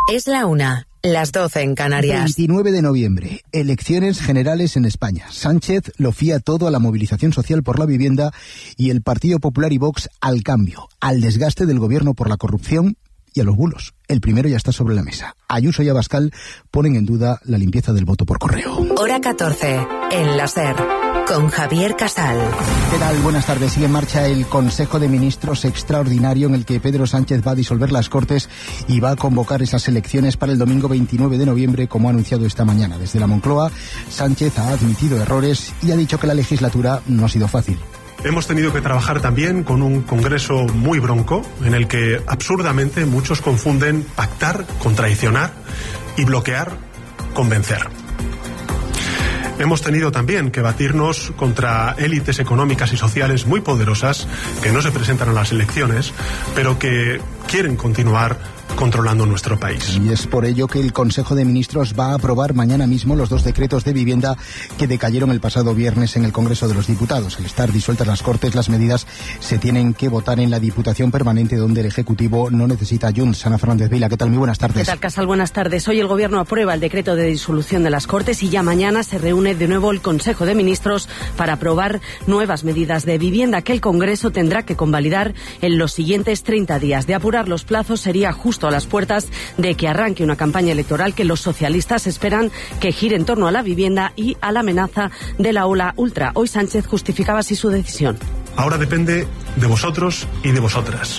Es la 1, las 12 en Canarias. 29 de noviembre, elecciones generales en España. Sánchez lo fía todo a la movilización social por la vivienda y el Partido Popular y Vox al cambio, al desgaste del gobierno por la corrupción y a los bulos. El primero ya está sobre la mesa. Ayuso y Abascal ponen en duda la limpieza del voto por correo. Hora 14, en la SER, con Javier Casal. ¿Qué tal? Buenas tardes. Sigue en marcha el Consejo de Ministros extraordinario en el que Pedro Sánchez va a disolver las Cortes y va a convocar esas elecciones para el domingo 29 de noviembre, como ha anunciado esta mañana. Desde la Moncloa, Sánchez ha admitido errores y ha dicho que la legislatura no ha sido fácil. Hemos tenido que trabajar también con un Congreso muy bronco, en el que absurdamente muchos confunden pactar con traicionar y bloquear con vencer. Hemos tenido también que batirnos contra élites económicas y sociales muy poderosas que no se presentan a las elecciones, pero que quieren continuar controlando nuestro país. Y es por ello que el Consejo de Ministros va a aprobar mañana mismo los 2 decretos de vivienda que decayeron el pasado viernes en el Congreso de los Diputados. Al estar disueltas las Cortes, las medidas se tienen que votar en la Diputación Permanente, donde el Ejecutivo no necesita Junts. Ana Fernández Vila, ¿qué tal? Muy buenas tardes. ¿Qué tal, Casal? Buenas tardes. Hoy el Gobierno aprueba el decreto de disolución de las Cortes y ya mañana se reúne de nuevo el Consejo de Ministros para aprobar nuevas medidas de vivienda que el Congreso tendrá que convalidar en los siguientes 30 días. De apurar los plazos, sería justo a las puertas de que arranque una campaña electoral que los socialistas esperan que gire en torno a la vivienda y a la amenaza de la ola ultra. Hoy Sánchez justificaba así su decisión. Ahora depende de vosotros y de vosotras.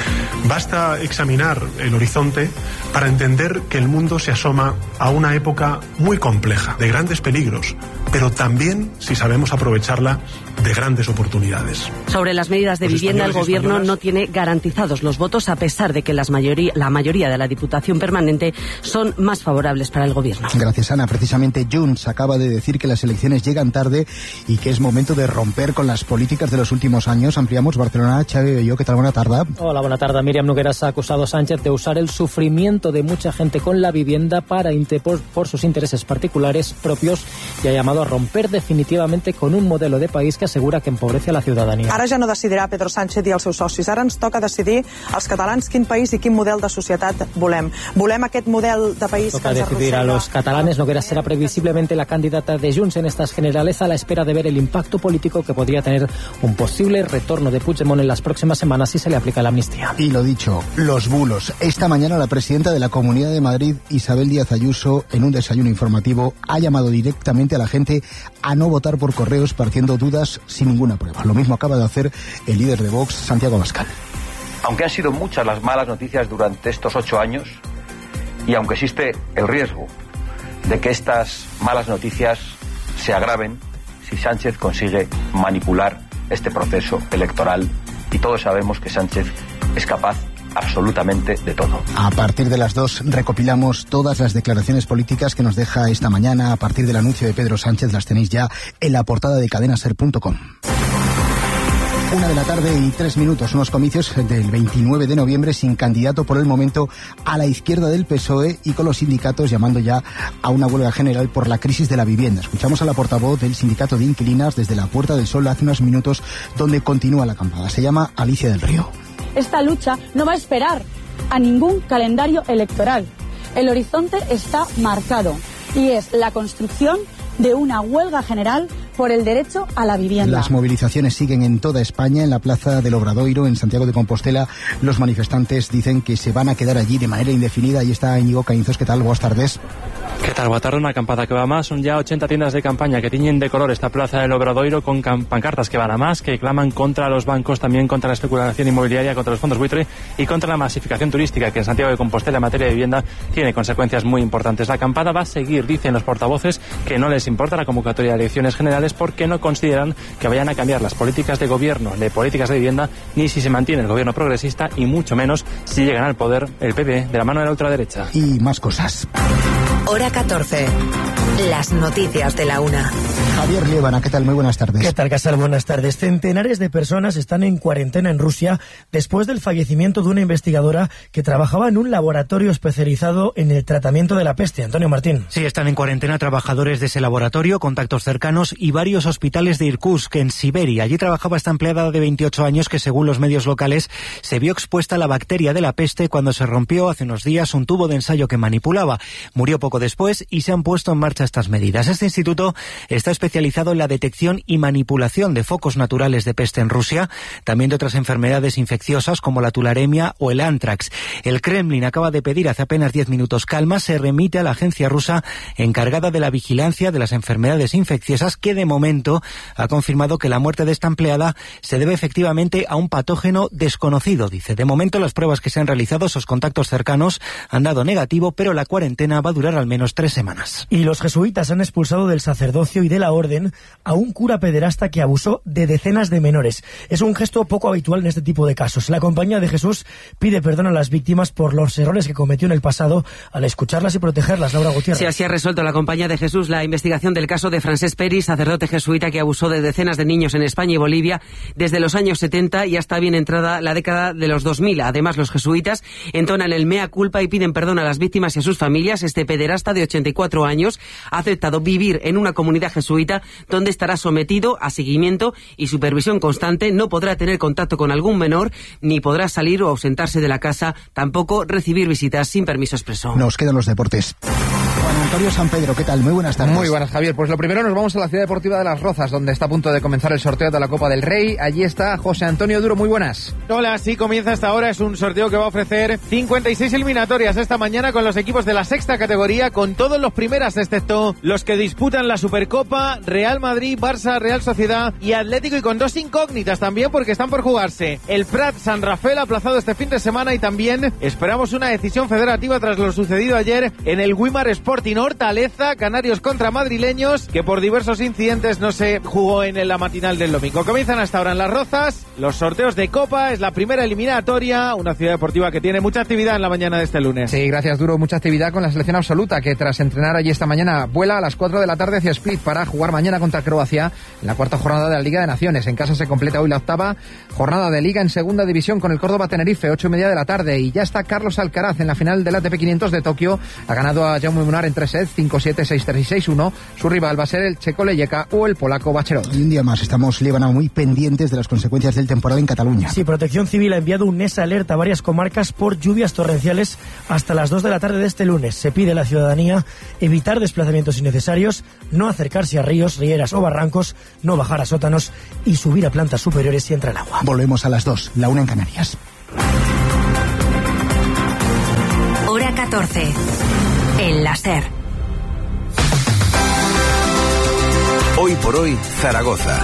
Basta examinar el horizonte para entender que el mundo se asoma a una época muy compleja, de grandes peligros, pero también, si sabemos aprovecharla, de grandes oportunidades. Sobre las medidas de vivienda, el Gobierno no tiene garantizados los votos, a pesar de que la mayoría de la Diputación Permanente son más favorables para el Gobierno. Gracias, Ana. Precisamente Junts acaba de decir que las elecciones llegan tarde y que es momento de romper con las políticas de los últimos años. Ampliamos Barcelona. Xavi Belló, ¿qué tal? Buena tarde. Hola, buena tarde. Míriam Nogueras ha acusado a Sánchez de usar el sufrimiento de mucha gente con la vivienda para por sus intereses particulares propios y ha llamado a romper definitivamente con un modelo de país que asegura que empobrece a la ciudadanía. Ara ja no decidirà Pedro Sánchez i els seus socis. Ara ens toca decidir als catalans quin país i quin model de societat volem. Volem aquest model de país toca que ens decidir a los catalanes. Nogueras será previsiblemente la candidata de Junts en estas generales, a la espera de ver el impacto político que podría tener un posible retorno de Puigdemont en las próximas semanas si se le aplica la amnistía. Y lo dicho, los bulos. Esta mañana la presidenta de la Comunidad de Madrid, Isabel Díaz Ayuso, en un desayuno informativo, ha llamado directamente a la gente a no votar por correo esparciendo dudas sin ninguna prueba. Lo mismo acaba de hacer el líder de Vox, Santiago Abascal. Aunque han sido muchas las malas noticias durante estos 8 años y aunque existe el riesgo de que estas malas noticias se agraven si Sánchez consigue manipular este proceso electoral, y todos sabemos que Sánchez es capaz absolutamente de todo. A partir de las 2 recopilamos todas las declaraciones políticas que nos deja esta mañana. A partir del anuncio de Pedro Sánchez las tenéis ya en la portada de cadenaser.com. 1:03 unos comicios del 29 de noviembre sin candidato por el momento a la izquierda del PSOE y con los sindicatos llamando ya a una huelga general por la crisis de la vivienda. Escuchamos a la portavoz del sindicato de inquilinas desde la Puerta del Sol hace unos minutos, donde continúa la acampada. Se llama Alicia del Río. Esta lucha no va a esperar a ningún calendario electoral. El horizonte está marcado y es la construcción de una huelga general por el derecho a la vivienda. Las movilizaciones siguen en toda España. En la Plaza del Obradoiro, en Santiago de Compostela, los manifestantes dicen que se van a quedar allí de manera indefinida. Ahí está Íñigo Caínzos. ¿Qué tal? Buenas tardes. ¿Qué tal? Buenas tardes. Una acampada que va a más. Son ya 80 tiendas de campaña que tiñen de color esta Plaza del Obradoiro con pancartas que van a más, que claman contra los bancos, también contra la especulación inmobiliaria, contra los fondos buitre y contra la masificación turística, que en Santiago de Compostela en materia de vivienda tiene consecuencias muy importantes. La acampada va a seguir, dicen los portavoces, que no les importa la convocatoria de elecciones generales porque no consideran que vayan a cambiar las políticas de gobierno, de políticas de vivienda, ni si se mantiene el gobierno progresista y mucho menos si llegan al poder el PP de la mano de la ultraderecha. Y más cosas. Hora 14. Las noticias de la una. Javier Liébana, ¿qué tal? Muy buenas tardes. ¿Qué tal, Casal? Buenas tardes. Centenares de personas están en cuarentena en Rusia después del fallecimiento de una investigadora que trabajaba en un laboratorio especializado en el tratamiento de la peste. Antonio Martín. Sí, están en cuarentena trabajadores de ese laboratorio, contactos cercanos y varios hospitales de Irkutsk, en Siberia. Allí trabajaba esta empleada de 28 años que, según los medios locales, se vio expuesta a la bacteria de la peste cuando se rompió hace unos días un tubo de ensayo que manipulaba. Murió poco después y se han puesto en marcha estas medidas. Este instituto está especializado en la detección y manipulación de focos naturales de peste en Rusia, también de otras enfermedades infecciosas como la tularemia o el antrax. El Kremlin acaba de pedir hace apenas 10 minutos calma. Se remite a la agencia rusa encargada de la vigilancia de las enfermedades infecciosas, que de momento ha confirmado que la muerte de esta empleada se debe efectivamente a un patógeno desconocido. Dice, de momento las pruebas que se han realizado, esos contactos cercanos, han dado negativo, pero la cuarentena va a durar al menos 3 semanas. Y los jesuitas han expulsado del sacerdocio y de la orden a un cura pederasta que abusó de decenas de menores. Es un gesto poco habitual en este tipo de casos. La Compañía de Jesús pide perdón a las víctimas por los errores que cometió en el pasado al escucharlas y protegerlas. Laura Gutiérrez. Sí, así ha resuelto la Compañía de Jesús la investigación del caso de Francesc Peris, sacerdote jesuita que abusó de decenas de niños en España y Bolivia desde los años 70 y hasta bien entrada la década de los 2000. Además, los jesuitas entonan el mea culpa y piden perdón a las víctimas y a sus familias. Este pederasta de 84 años ha aceptado vivir en una comunidad jesuita donde estará sometido a seguimiento y supervisión constante. No podrá tener contacto con algún menor, ni podrá salir o ausentarse de la casa, tampoco recibir visitas sin permiso expreso. Nos quedan los deportes. Juan Antonio San Pedro, ¿qué tal? Muy buenas tardes. Muy buenas, Javier. Pues lo primero nos vamos a la Ciudad Deportiva de Las Rozas, donde está a punto de comenzar el sorteo de la Copa del Rey. Allí está José Antonio Duro, muy buenas. Hola, sí, comienza esta hora. Es un sorteo que va a ofrecer 56 eliminatorias esta mañana con los equipos de la sexta categoría, con todos los primeras, excepto los que disputan la Supercopa, Real Madrid, Barça, Real Sociedad y Atlético, y con 2 incógnitas también porque están por jugarse. El Prat San Rafael aplazado este fin de semana, y también esperamos una decisión federativa tras lo sucedido ayer en el Wimar Sporting Hortaleza, Canarios contra madrileños, que por diversos incidentes no se jugó en la matinal del domingo. Comienzan hasta ahora en Las Rozas los sorteos de Copa. Es la primera eliminatoria, una ciudad deportiva que tiene mucha actividad en la mañana de este lunes. Sí, gracias, Duro. Mucha actividad con la selección absoluta, que tras entrenar allí esta mañana vuela a las 4 de la tarde hacia Split para jugar mañana contra Croacia en la cuarta jornada de la Liga de Naciones. En casa se completa hoy la octava jornada de Liga en segunda división con el Córdoba Tenerife, 8:30 de la tarde, y ya está Carlos Alcaraz en la final del ATP 500 de Tokio. Ha ganado a Jaume Munar en 3 sets, 5-7, 6-3 y 6-1. Su rival va a ser el checo Leyeka o el polaco Bacherot. Y un día más estamos, Líbana, muy pendientes de las consecuencias del temporal en Cataluña. Sí, Protección Civil ha enviado un NES alerta a varias comarcas por lluvias torrenciales hasta las 2 de la tarde de este lunes. Se pide a la ciudadanía evitar desplazamientos innecesarios, no acercarse a ríos, rieras o barrancos, no bajar a sótanos y subir a plantas superiores si entra el agua. Volvemos a las 2, la 1 en Canarias. Hora 14. En la SER. Hoy por hoy, Zaragoza.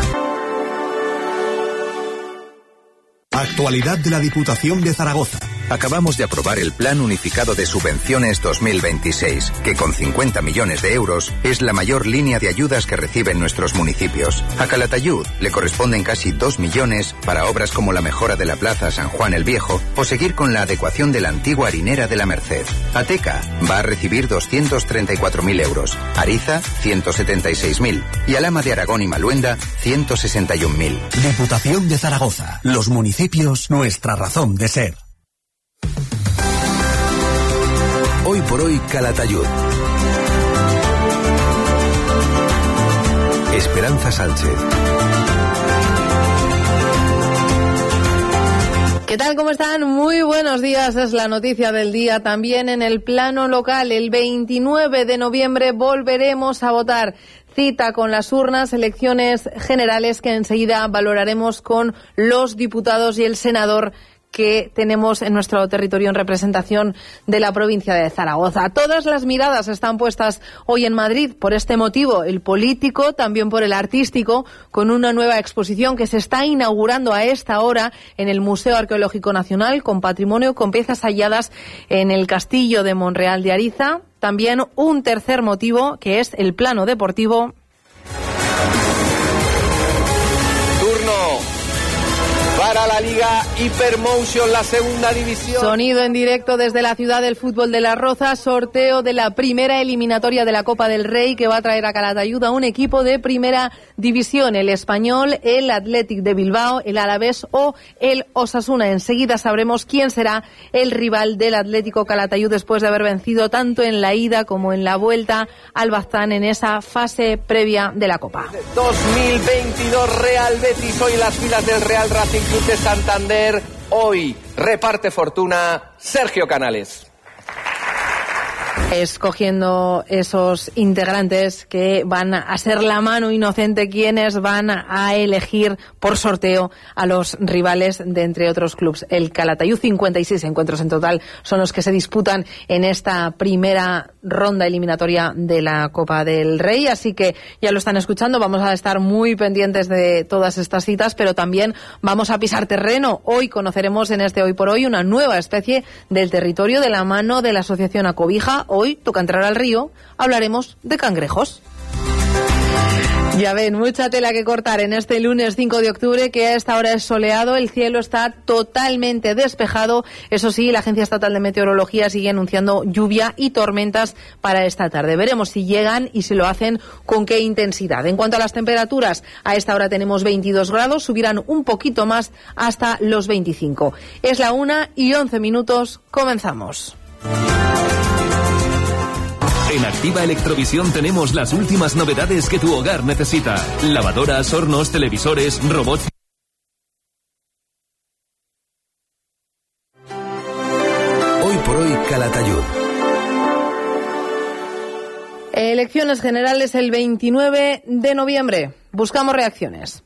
Actualidad de la Diputación de Zaragoza. Acabamos de aprobar el Plan Unificado de Subvenciones 2026, que con 50 millones de euros es la mayor línea de ayudas que reciben nuestros municipios. A Calatayud le corresponden casi 2 millones para obras como la mejora de la Plaza San Juan el Viejo o seguir con la adecuación de la antigua harinera de la Merced. Ateca va a recibir 234.000 euros, Ariza 176.000 y Alhama de Aragón y Maluenda 161.000. Diputación de Zaragoza. Los municipios, nuestra razón de ser. Hoy por hoy, Calatayud. Esperanza Sánchez. ¿Qué tal? ¿Cómo están? Muy buenos días. Es la noticia del día. También en el plano local, el 29 de noviembre volveremos a votar. Cita con las urnas, elecciones generales que enseguida valoraremos con los diputados y el senador que tenemos en nuestro territorio en representación de la provincia de Zaragoza. Todas las miradas están puestas hoy en Madrid por este motivo, el político, también por el artístico, con una nueva exposición que se está inaugurando a esta hora en el Museo Arqueológico Nacional, con patrimonio, con piezas halladas en el Castillo de Monreal de Ariza. También un tercer motivo, que es el plano deportivo. Turno para a la Liga Hypermotion, la segunda división. Sonido en directo desde la ciudad del fútbol de Las Rozas, sorteo de la primera eliminatoria de la Copa del Rey que va a traer a Calatayud a un equipo de primera división, el Español, el Athletic de Bilbao, el Alavés o el Osasuna. Enseguida sabremos quién será el rival del Atlético Calatayud después de haber vencido tanto en la ida como en la vuelta al Baztán en esa fase previa de la Copa. 2022 Real Betis, hoy en las filas del Real Racing Club de Santander. Hoy reparte fortuna Sergio Canales. Escogiendo esos integrantes que van a ser la mano inocente quienes van a elegir por sorteo a los rivales de entre otros clubes. El Calatayud, 56 encuentros en total son los que se disputan en esta primera ronda eliminatoria de la Copa del Rey, así que ya lo están escuchando, vamos a estar muy pendientes de todas estas citas, pero también vamos a pisar terreno. Hoy conoceremos en este Hoy por Hoy una nueva especie del territorio de la mano de la Asociación Acobija. Hoy toca entrar al río, hablaremos de cangrejos. Ya ven, mucha tela que cortar en este lunes 5 de octubre, que a esta hora es soleado, el cielo está totalmente despejado. Eso sí, la Agencia Estatal de Meteorología sigue anunciando lluvia y tormentas para esta tarde. Veremos si llegan y si lo hacen con qué intensidad. En cuanto a las temperaturas, a esta hora tenemos 22 grados, subirán un poquito más hasta los 25. Es la 1:11, comenzamos. En Activa Electrovisión tenemos las últimas novedades que tu hogar necesita. Lavadoras, hornos, televisores, robots. Hoy por hoy, Calatayud. Elecciones generales el 29 de noviembre. Buscamos reacciones.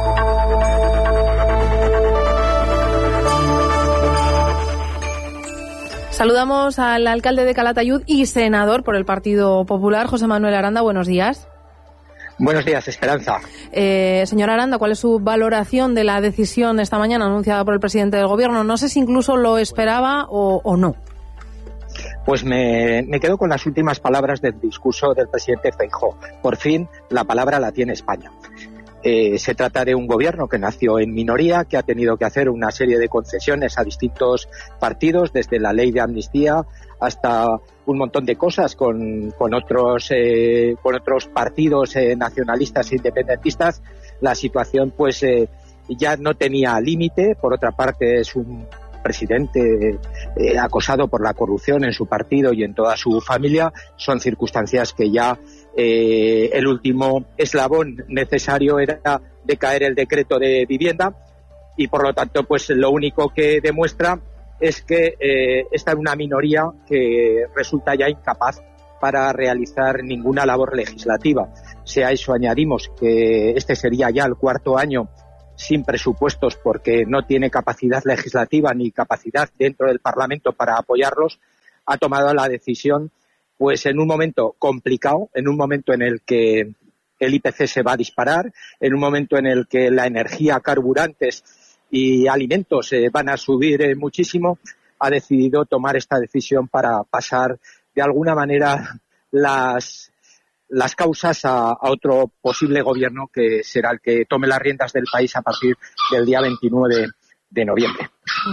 Saludamos al alcalde de Calatayud y senador por el Partido Popular, José Manuel Aranda. Buenos días. Buenos días, Esperanza. Señor Aranda, ¿cuál es su valoración de la decisión esta mañana anunciada por el presidente del Gobierno? No sé si incluso lo esperaba o no. Pues me quedo con las últimas palabras del discurso del presidente Feijóo. Por fin, la palabra la tiene España. Se trata de un gobierno que nació en minoría, que ha tenido que hacer una serie de concesiones a distintos partidos, desde la ley de amnistía hasta un montón de cosas con otros partidos nacionalistas e independentistas. La situación pues ya no tenía límite. Por otra parte, es un presidente acosado por la corrupción en su partido y en toda su familia. Son circunstancias que ya el último eslabón necesario era decaer el decreto de vivienda, y por lo tanto pues lo único que demuestra es que está en una minoría que resulta ya incapaz para realizar ninguna labor legislativa. Si a eso añadimos que este sería ya el cuarto año sin presupuestos porque no tiene capacidad legislativa ni capacidad dentro del Parlamento para apoyarlos, ha tomado la decisión pues en un momento complicado, en un momento en el que el IPC se va a disparar, en un momento en el que la energía, carburantes y alimentos van a subir muchísimo, ha decidido tomar esta decisión para pasar de alguna manera las causas a otro posible gobierno que será el que tome las riendas del país a partir del día 29 de noviembre.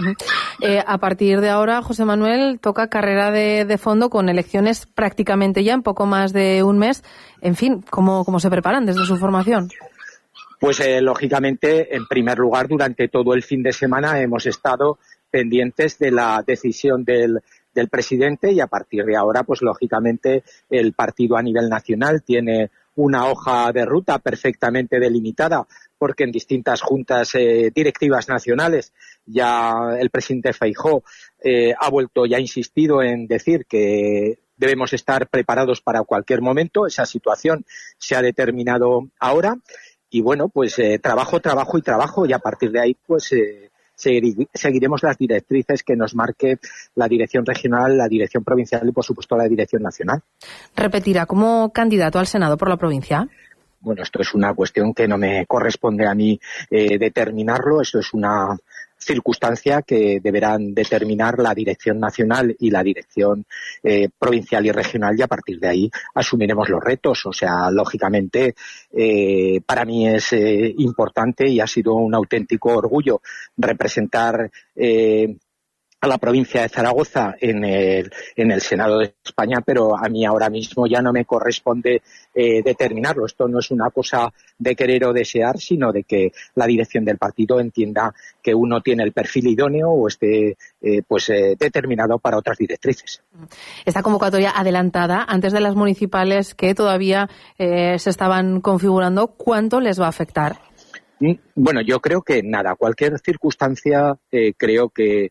A partir de ahora, José Manuel, toca carrera de fondo con elecciones prácticamente ya en poco más de un mes. En fin, ¿cómo se preparan desde su formación? Pues lógicamente, en primer lugar, durante todo el fin de semana hemos estado pendientes de la decisión del presidente, y a partir de ahora, pues lógicamente, el partido a nivel nacional tiene una hoja de ruta perfectamente delimitada, porque en distintas juntas directivas nacionales ya el presidente Feijóo ha vuelto y ha insistido en decir que debemos estar preparados para cualquier momento. Esa situación se ha determinado ahora, y bueno, pues trabajo, y a partir de ahí pues seguiremos las directrices que nos marque la dirección regional, la dirección provincial y por supuesto la dirección nacional. ¿Repetirá como candidato al Senado por la provincia? Bueno, esto es una cuestión que no me corresponde a mí determinarlo. Esto es una circunstancia que deberán determinar la dirección nacional y la dirección provincial y regional, y a partir de ahí asumiremos los retos. O sea, lógicamente, para mí es importante y ha sido un auténtico orgullo representar a la provincia de Zaragoza en el Senado de España, pero a mí ahora mismo ya no me corresponde determinarlo. Esto no es una cosa de querer o desear, sino de que la dirección del partido entienda que uno tiene el perfil idóneo o esté determinado para otras directrices. Esta convocatoria adelantada antes de las municipales que todavía se estaban configurando, ¿cuánto les va a afectar? Bueno, yo creo que nada, cualquier circunstancia creo que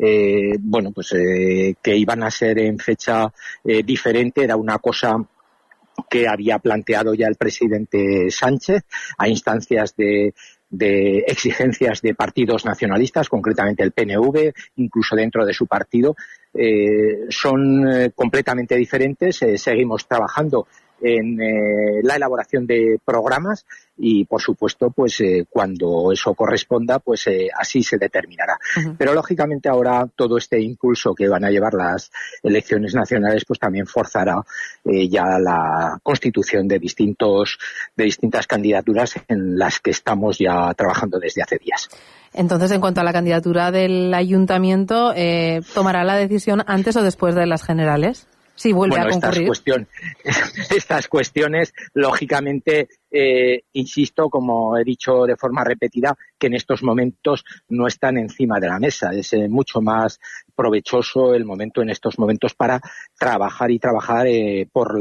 que iban a ser en fecha diferente, era una cosa que había planteado ya el presidente Sánchez a instancias de exigencias de partidos nacionalistas, concretamente el PNV, incluso dentro de su partido. Son completamente diferentes, seguimos trabajando en la elaboración de programas y, por supuesto, cuando eso corresponda, así se determinará. Uh-huh. Pero, lógicamente, ahora todo este impulso que van a llevar las elecciones nacionales, también forzará ya la constitución de distintas candidaturas en las que estamos ya trabajando desde hace días. Entonces, en cuanto a la candidatura del ayuntamiento, ¿tomará la decisión antes o después de las generales? Sí, vuelve a concurrir. Estas cuestiones, lógicamente, insisto, como he dicho de forma repetida, que en estos momentos no están encima de la mesa. Es mucho más provechoso el momento en estos momentos para trabajar por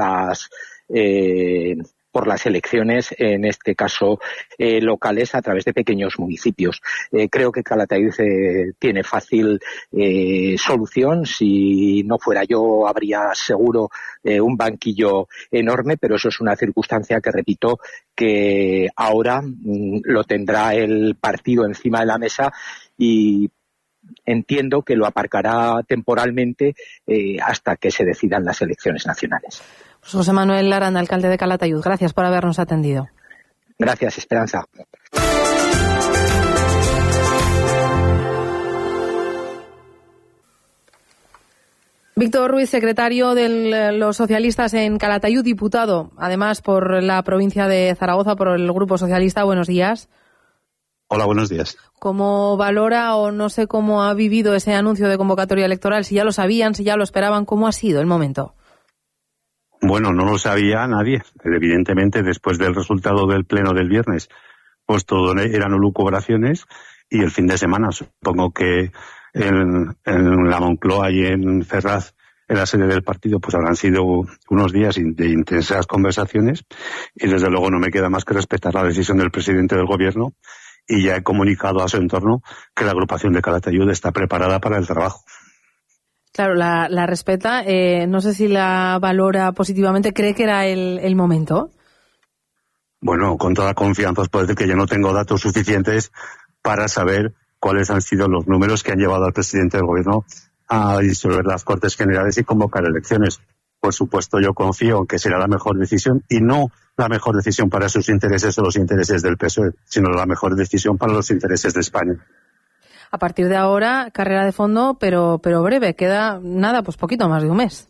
las elecciones, en este caso locales, a través de pequeños municipios. Creo que Calatayud tiene fácil solución. Si no fuera yo, habría seguro un banquillo enorme, pero eso es una circunstancia que, repito, que ahora lo tendrá el partido encima de la mesa y entiendo que lo aparcará temporalmente hasta que se decidan las elecciones nacionales. José Manuel Aranda, alcalde de Calatayud, gracias por habernos atendido. Gracias, Esperanza. Víctor Ruiz, secretario de los socialistas en Calatayud, diputado, además por la provincia de Zaragoza, por el Grupo Socialista. Buenos días. Hola, buenos días. ¿Cómo valora o no sé cómo ha vivido ese anuncio de convocatoria electoral? Si ya lo sabían, si ya lo esperaban, ¿cómo ha sido el momento? Bueno, no lo sabía nadie. Evidentemente, después del resultado del pleno del viernes, todo eran lucubraciones, y el fin de semana, supongo que en la Moncloa y en Ferraz, en la sede del partido, habrán sido unos días de intensas conversaciones, y desde luego no me queda más que respetar la decisión del presidente del gobierno, y ya he comunicado a su entorno que la agrupación de Calatayud está preparada para el trabajo. Claro, la respeta. No sé si la valora positivamente. ¿Cree que era el momento? Bueno, con toda confianza os puedo decir que yo no tengo datos suficientes para saber cuáles han sido los números que han llevado al presidente del gobierno a disolver las Cortes Generales y convocar elecciones. Por supuesto, yo confío en que será la mejor decisión, y no la mejor decisión para sus intereses o los intereses del PSOE, sino la mejor decisión para los intereses de España. A partir de ahora, carrera de fondo, pero breve. Queda nada, poquito más de un mes.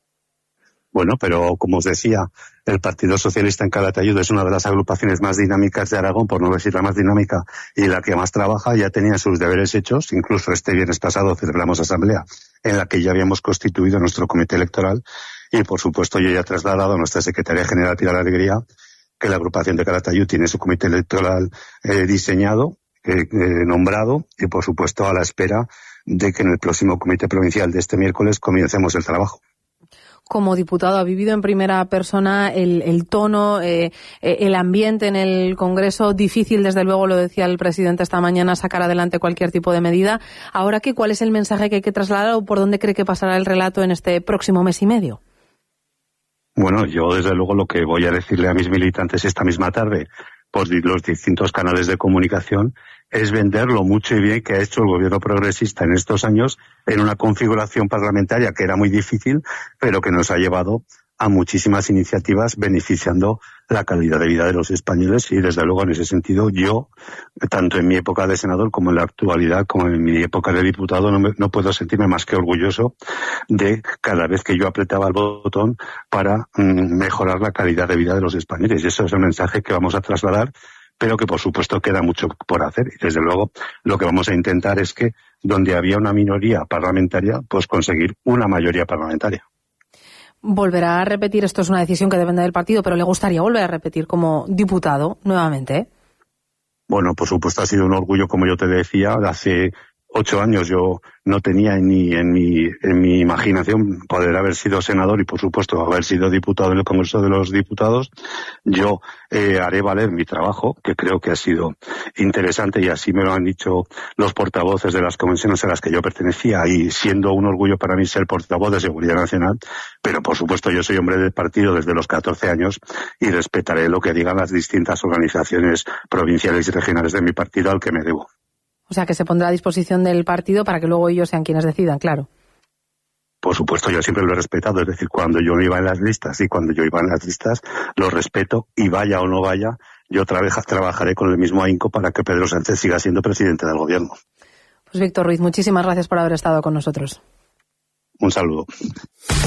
Bueno, pero como os decía, el Partido Socialista en Calatayud es una de las agrupaciones más dinámicas de Aragón, por no decir la más dinámica, y la que más trabaja. Ya tenía sus deberes hechos. Incluso este viernes pasado celebramos asamblea en la que ya habíamos constituido nuestro comité electoral, y por supuesto yo ya he trasladado a nuestra secretaria general, Pilar Alegría, que la agrupación de Calatayud tiene su comité electoral diseñado, nombrado, y por supuesto a la espera de que en el próximo comité provincial de este miércoles comencemos el trabajo. Como diputado, ha vivido en primera persona el tono, el ambiente en el Congreso. Difícil, desde luego, lo decía el presidente esta mañana, sacar adelante cualquier tipo de medida. Ahora, ¿cuál es el mensaje que hay que trasladar o por dónde cree que pasará el relato en este próximo mes y medio? Bueno, yo desde luego lo que voy a decirle a mis militantes esta misma tarde por los distintos canales de comunicación es vender lo mucho y bien que ha hecho el gobierno progresista en estos años en una configuración parlamentaria que era muy difícil, pero que nos ha llevado a muchísimas iniciativas beneficiando la calidad de vida de los españoles y desde luego en ese sentido yo, tanto en mi época de senador como en la actualidad, como en mi época de diputado, no puedo sentirme más que orgulloso de cada vez que yo apretaba el botón para mejorar la calidad de vida de los españoles. Y eso es el mensaje que vamos a trasladar, pero que por supuesto queda mucho por hacer. Y desde luego lo que vamos a intentar es que donde había una minoría parlamentaria, pues conseguir una mayoría parlamentaria. Volverá a repetir, esto es una decisión que depende del partido, pero le gustaría volver a repetir como diputado nuevamente, ¿eh? Bueno, por supuesto ha sido un orgullo, como yo te decía, hace 8 años yo no tenía ni en mi imaginación poder haber sido senador y por supuesto haber sido diputado en el Congreso de los Diputados. Yo haré valer mi trabajo, que creo que ha sido interesante y así me lo han dicho los portavoces de las comisiones a las que yo pertenecía y siendo un orgullo para mí ser portavoz de Seguridad Nacional, pero por supuesto yo soy hombre del partido desde los 14 años y respetaré lo que digan las distintas organizaciones provinciales y regionales de mi partido al que me debo. O sea, que se pondrá a disposición del partido para que luego ellos sean quienes decidan, claro. Por supuesto, yo siempre lo he respetado. Es decir, cuando yo iba en las listas y cuando yo iba en las listas, lo respeto y vaya o no vaya, yo trabajaré con el mismo ahínco para que Pedro Sánchez siga siendo presidente del gobierno. Pues Víctor Ruiz, muchísimas gracias por haber estado con nosotros. Un saludo.